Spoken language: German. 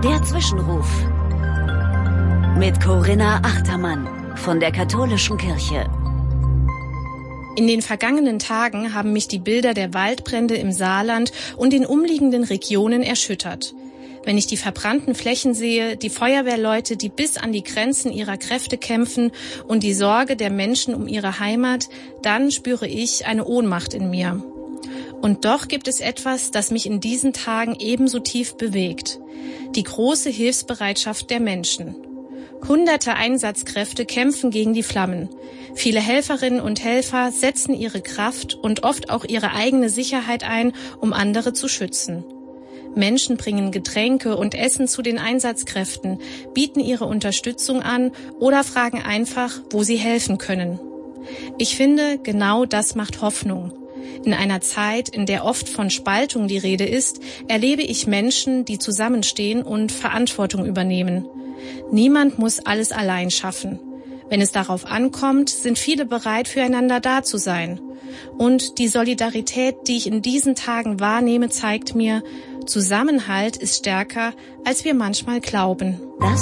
Der Zwischenruf mit Corinna Achtermann von der Katholischen Kirche. In den vergangenen Tagen haben mich die Bilder der Waldbrände im Saarland und den umliegenden Regionen erschüttert. Wenn ich die verbrannten Flächen sehe, die Feuerwehrleute, die bis an die Grenzen ihrer Kräfte kämpfen und die Sorge der Menschen um ihre Heimat, dann spüre ich eine Ohnmacht in mir. Und doch gibt es etwas, das mich in diesen Tagen ebenso tief bewegt. Die große Hilfsbereitschaft der Menschen. Hunderte Einsatzkräfte kämpfen gegen die Flammen. Viele Helferinnen und Helfer setzen ihre Kraft und oft auch ihre eigene Sicherheit ein, um andere zu schützen. Menschen bringen Getränke und Essen zu den Einsatzkräften, bieten ihre Unterstützung an oder fragen einfach, wo sie helfen können. Ich finde, genau das macht Hoffnung. In einer Zeit, in der oft von Spaltung die Rede ist, erlebe ich Menschen, die zusammenstehen und Verantwortung übernehmen. Niemand muss alles allein schaffen. Wenn es darauf ankommt, sind viele bereit, füreinander da zu sein. Und die Solidarität, die ich in diesen Tagen wahrnehme, zeigt mir, Zusammenhalt ist stärker, als wir manchmal glauben.